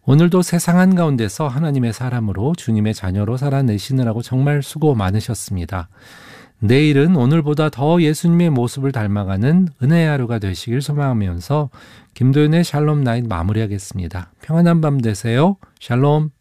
오늘도 세상 한가운데서 하나님의 사람으로 주님의 자녀로 살아내시느라고 정말 수고 많으셨습니다. 내일은 오늘보다 더 예수님의 모습을 닮아가는 은혜의 하루가 되시길 소망하면서 김도윤의 샬롬 나잇 마무리하겠습니다. 평안한 밤 되세요. 샬롬.